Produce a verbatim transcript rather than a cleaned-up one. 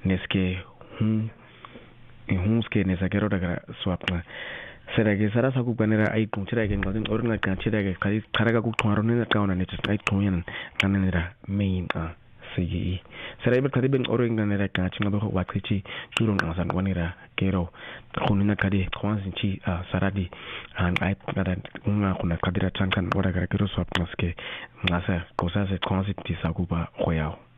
neske hun hun ske ne sakero daga swapna serage sara saku banera ai tun chirage ngalin orna kan chirage kali karaga ku twaro ne ka ona ne tsai tunyan kananira main a sigi serai ber kadi ben oro nganera kan chinga ba wa kichi turon asan wanira kero kunina kadi kwansin chi a saradi an ai kada unga kuna kadira chankan ora gara kero swapna ske ngasa kosa se kwansin ti saku ba khoyao